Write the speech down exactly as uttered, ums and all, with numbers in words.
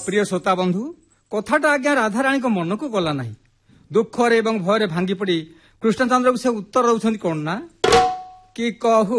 प्रिय श्रोता बंधु कथाटा आज्ञा राधाराणी को मन को गला ना दुखरे और भय भांगी पड़ी कृष्णचंद्र को से उत्तर दौरान कौन ना कि कहू